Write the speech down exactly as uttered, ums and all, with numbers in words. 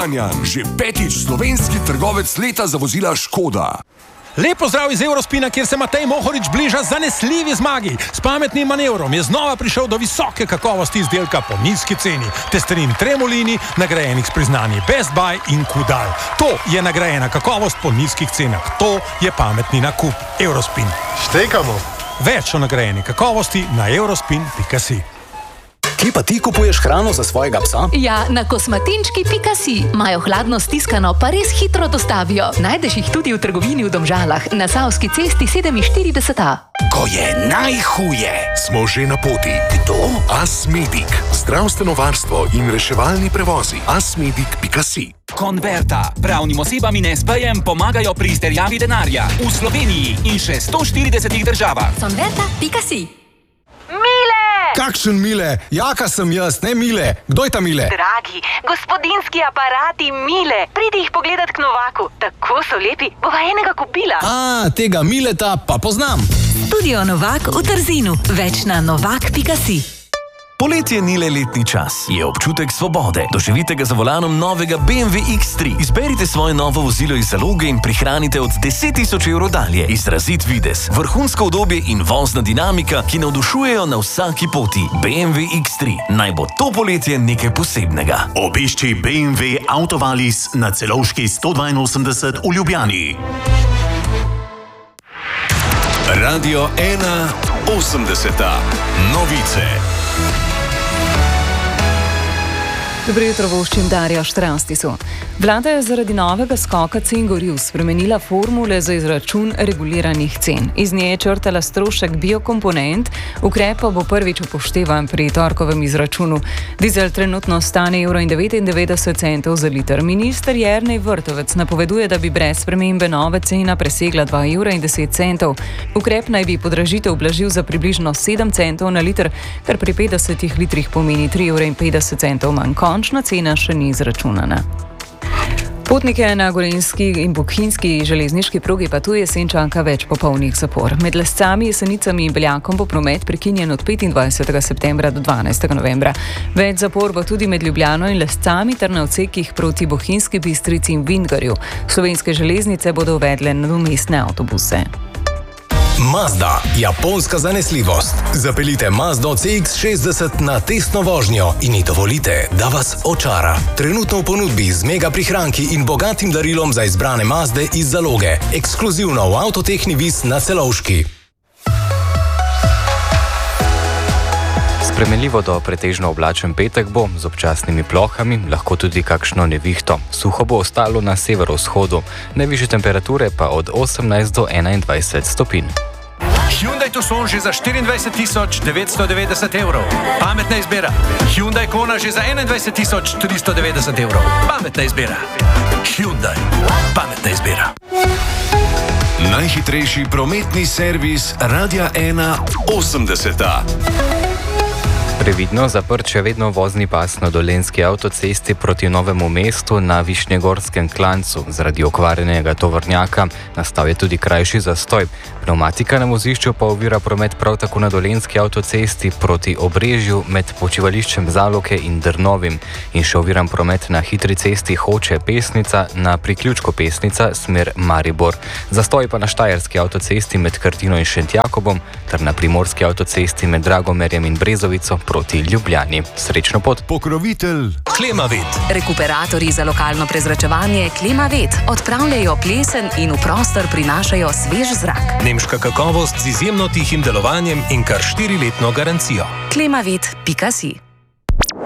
Kranjan, že petič slovenski trgovec leta za vozila Škoda. Lep pozdrav iz Eurospina, kjer se Matej Mohorič bliža zanesljivi zmagi. S pametnim manevrom je znova prišel do visoke kakovosti izdelka po nizki ceni. Testerin Tremolini, nagrajenih s priznanji Best Buy in Kudal. To je nagrajena kakovost po nizkih cenah. To je pametni nakup. Eurospin. Štekamo. Več o nagrajeni kakovosti na eurospin pika si. Kje pa ti kupuješ hrano za svojega psa? Ja, na kosmatinčki pika si. Imajo hladno stiskano, pa res hitro dostavijo. Najdeš jih tudi v trgovini v Domžalah, na Savski cesti sedeminštirideset A. Ko je najhuje, smo že na poti. Kdo? Asmedic. Zdravstveno varstvo in reševalni prevozi. asmedic pika si. Konverta. Pravnim osebam in es pejem pomagajo pri izterjavi denarja. V Sloveniji in še sto štiridesetih državah. Konverta pika si. Kakšen Mile? Jaka sem jaz, ne Mile. Kdo je ta Mile? Dragi, gospodinski aparati Mile. Pridi jih pogledat k Novaku. Tako so lepi. Bova enega kupila. A, tega Mileta pa poznam. Studio Novak v Trzinu. Več na novak pika si. Poletje ni le letni čas, je občutek svobode. Doživite ga za volanom novega B M W iks tri. Izberite svoje novo vozilo iz zaloge in prihranite od deset tisoč evrov dalje. Izrazit videz, vrhunsko udobje in vozna dinamika, ki navdušujejo na vsaki poti. B M W iks tri. Naj bo to poletje nekaj posebnega. Obišči B M W Autovalis na Celovški sto dvainosemdeset v Ljubljani. Radio ena osemdeseta. Novice. Dobro jutro, voščim Darja Štrastisu. Vlada je zaradi novega skoka cen goriv spremenila formule za izračun reguliranih cen. Iz nje je črtala strošek biokomponent, ukrep pa bo prvič upoštevan pri torkovem izračunu. Dizel trenutno stane evro devetindevetdeset centov za liter. Minister Jernej Vrtovec napoveduje, da bi brez spremembe nove cena presegla dva evra in deset centov. Ukrep naj bi podražitev blažil za približno sedem centov na liter, kar pri petdesetih litrih pomeni tri evre in petdeset centov manj. Končna cena še ni izračunana. Potnike na gorenjski in bohinjski železniški progi pa tu jesen čaka več popolnih zapor. Med Lescami, Jesenicami in Beljakom bo promet prekinjen od petindvajsetega septembra do dvanajstega novembra. Več zapor bo tudi med Ljubljano in Lescami ter na odsekih proti Bohinjski Bistrici in Vingarju. Slovenske železnice bodo uvedle nadomestne avtobuse. Mazda, japonska zanesljivost. Zapeljite Mazdo C X šestdeset na testno vožnjo in ji dovolite, da vas očara. Trenutno v ponudbi z mega prihranki in bogatim darilom za izbrane Mazde iz zaloge. Ekskluzivno v Avtotehni Vis na Celovški. Spremenljivo do pretežno oblačen petek bo, z občasnimi plohami, lahko tudi kakšno nevihto. Suho bo ostalo na severovzhodu, najvišje temperature pa od osemnajst do enaindvajset stopinj. Hyundai Tucson že za štiriindvajset tisoč devetsto devetdeset evrov. Pametna izbira. Hyundai Kona že za enaindvajset tisoč tristo devetdeset evrov. Pametna izbira. Hyundai. Pametna izbira. Najhitrejši prometni servis Radia ena osemdeseta. Previdno zaprt še vedno vozni pas na Dolenjski avtocesti proti Novemu mestu na Višnjegorskem klancu. Zaradi okvarjenega tovornjaka nastal je tudi krajši zastoj. Pneumatika na vozišču pa ovira promet prav tako na Dolenjski avtocesti proti Obrežju med počivališčem Zaloke in Drnovim. In še oviran promet na hitri cesti Hoče-Pesnica na priključku Pesnica smer Maribor. Zastoj pa na Štajerski avtocesti med Krtino in Šentjakobom ter na Primorski avtocesti med Dragomerjem in Brezovico proti Ljubljani. Srečno pot. Pokrovitelj Klimavet. Rekuperatorji za lokalno prezračevanje Klimavet odpravljajo plesen in v prostor prinašajo svež zrak. Nemška kakovost z izjemno tihim delovanjem in kar štiriletno garancijo. klimavet pika si